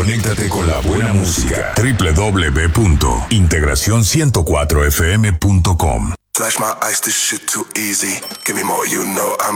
Conéctate con la buena música. www.integracion104fm.com. Flash my ice, this shit too easy. Give me more, you know I'm